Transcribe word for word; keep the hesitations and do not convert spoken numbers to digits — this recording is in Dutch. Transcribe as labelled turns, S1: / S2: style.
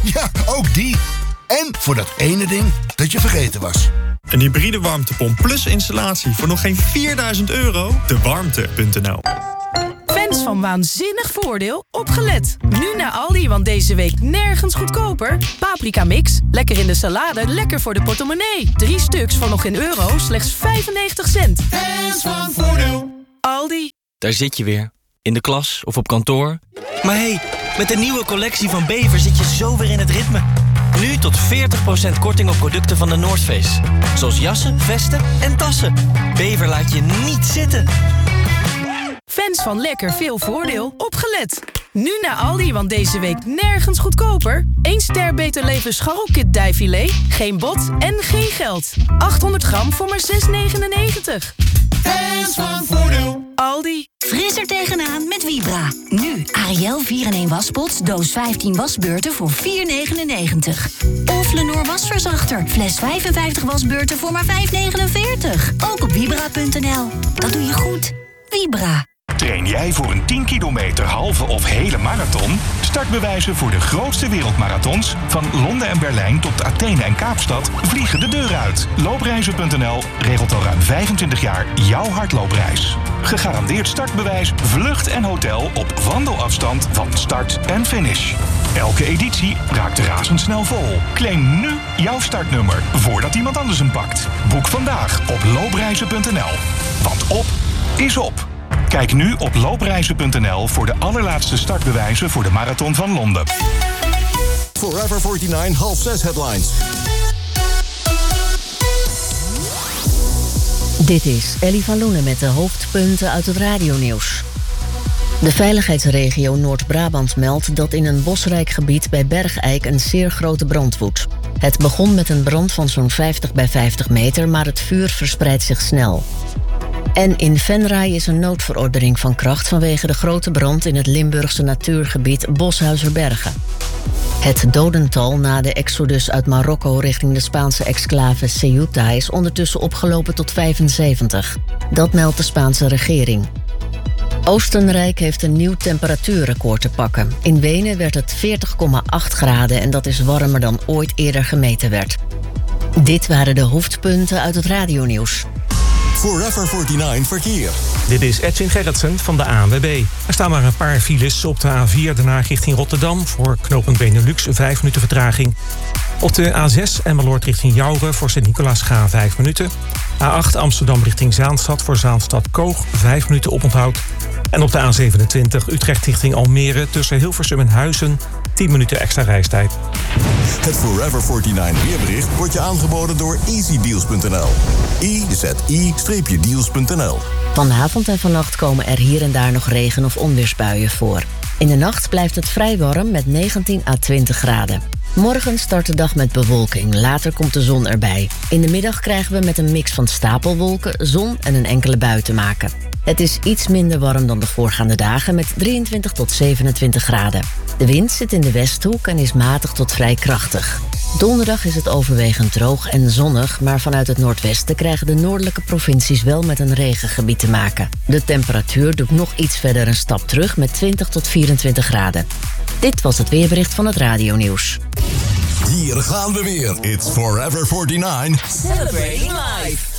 S1: Ja, ook die. En voor dat ene ding dat je vergeten was.
S2: Een hybride warmtepomp plus installatie voor nog geen vierduizend euro? de warmte punt n l.
S3: Fans van Waanzinnig Voordeel, opgelet. Nu naar Aldi, want deze week nergens goedkoper. Paprika mix, lekker in de salade, lekker voor de portemonnee. Drie stuks voor nog geen euro, slechts vijfennegentig cent.
S4: Fans van Voordeel.
S3: Aldi.
S5: Daar zit je weer. In de klas of op kantoor. Maar hé, hey, met de nieuwe collectie van Bever zit je zo weer in het ritme. Nu tot veertig procent korting op producten van de North Face. Zoals jassen, vesten en tassen. Bever laat je niet zitten.
S3: Fans van lekker veel voordeel, opgelet. Nu naar Aldi, want deze week nergens goedkoper. één ster Beter Leven scharrelkit dijfilet. Geen bot en geen geld. achthonderd gram voor maar zes negenennegentig.
S4: Fans van Voordeel.
S3: Aldi.
S6: Fris er tegenaan met Vibra. Nu Ariel vier in één waspots, doos vijftien wasbeurten voor vier negenennegentig. Of Lenor wasverzachter, fles vijfenvijftig wasbeurten voor maar vijf negenenveertig. Ook op vibra punt n l. Dat doe je goed. Vibra.
S7: Train jij voor een tien kilometer, halve of hele marathon? Startbewijzen voor de grootste wereldmarathons, van Londen en Berlijn tot Athene en Kaapstad, vliegen de deur uit. Loopreizen punt n l regelt al ruim vijfentwintig jaar jouw hardloopreis. Gegarandeerd startbewijs, vlucht en hotel op wandelafstand van start en finish. Elke editie raakt razendsnel vol. Claim nu jouw startnummer voordat iemand anders hem pakt. Boek vandaag op loopreizen punt n l. Want op is op. Kijk nu op loopreizen punt n l voor de allerlaatste startbewijzen voor de Marathon van Londen.
S8: Forever negenenveertig, half zes headlines.
S9: Dit is Ellie van Loenen met de hoofdpunten uit het radionieuws. De veiligheidsregio Noord-Brabant meldt dat in een bosrijk gebied bij Bergijk een zeer grote brand woedt. Het begon met een brand van zo'n vijftig bij vijftig meter, maar het vuur verspreidt zich snel. En in Venray is een noodverordening van kracht vanwege de grote brand in het Limburgse natuurgebied Boshuizerbergen. Het dodental na de exodus uit Marokko richting de Spaanse exclave Ceuta is ondertussen opgelopen tot vijfenzeventig. Dat meldt de Spaanse regering. Oostenrijk heeft een nieuw temperatuurrecord te pakken. In Wenen werd het veertig komma acht graden en dat is warmer dan ooit eerder gemeten werd. Dit waren de hoofdpunten uit het radionieuws.
S8: Forever negenenveertig verkeer.
S10: Dit is Edwin Gerritsen van de A N W B. Er staan maar een paar files op de A vier Den Haag richting Rotterdam. Voor knooppunt Benelux vijf minuten vertraging. Op de A zes Emmeloord richting Jouren voor Sint-Nicolaasga vijf minuten. A acht Amsterdam richting Zaanstad voor Zaanstad-Koog vijf minuten oponthoud. En op de A zevenentwintig Utrecht richting Almere tussen Hilversum en Huizen tien minuten extra reistijd.
S8: Het Forever negenenveertig weerbericht wordt je aangeboden door easy deals punt n l. e z i deals punt n l.
S9: Vanavond en vannacht komen er hier en daar nog regen- of onweersbuien voor. In de nacht blijft het vrij warm met negentien à twintig graden. Morgen start de dag met bewolking, later komt de zon erbij. In de middag krijgen we met een mix van stapelwolken, zon en een enkele bui te maken. Het is iets minder warm dan de voorgaande dagen met drieëntwintig tot zevenentwintig graden. De wind zit in de westhoek en is matig tot vrij krachtig. Donderdag is het overwegend droog en zonnig, maar vanuit het noordwesten krijgen de noordelijke provincies wel met een regengebied te maken. De temperatuur doet nog iets verder een stap terug met twintig tot vierentwintig graden. Dit was het weerbericht van het radionieuws.
S8: Hier gaan we weer. It's Forever negenenveertig.
S4: Celebrating life.